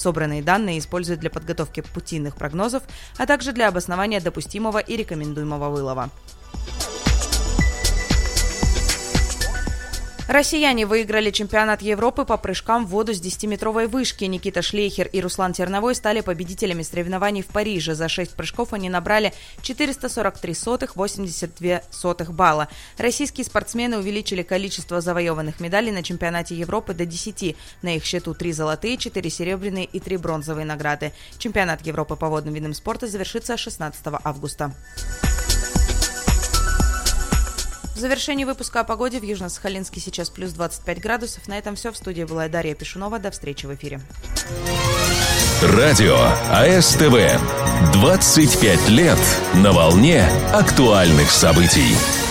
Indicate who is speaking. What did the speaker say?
Speaker 1: Собранные данные используют для подготовки путинных прогнозов, а также для обоснования допустимого и рекомендуемого вылова. Россияне выиграли чемпионат Европы по прыжкам в воду с 10-метровой вышки. Никита Шлейхер и Руслан Терновой стали победителями соревнований в Париже. За 6 прыжков они набрали 443,82 балла. Российские спортсмены увеличили количество завоеванных медалей на чемпионате Европы до 10. На их счету 3 золотые, 4 серебряные и 3 бронзовые награды. Чемпионат Европы по водным видам спорта завершится 16 августа. В завершении выпуска о погоде в Южно-Сахалинске сейчас плюс 25 градусов. На этом все. В студии была Дарья Пешунова. До встречи в эфире.
Speaker 2: Радио АСТВ. 25 лет на волне актуальных событий.